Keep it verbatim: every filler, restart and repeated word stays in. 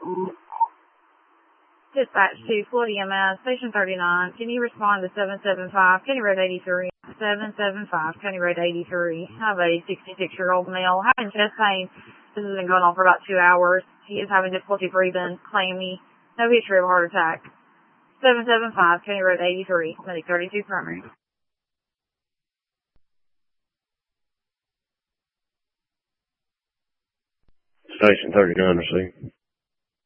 Dispatch to Floyd E M S, Station thirty-nine. Can you respond to seven seven five, County Road eighty-three? seven seven five, County Road eighty-three. I have a sixty-six-year-old male having chest pain. This has been going on for about two hours. He is having difficulty breathing, clammy, no history of a heart attack. seven seven five, County Road eighty-three, Medic thirty-two primary. Station thirty-nine, receive.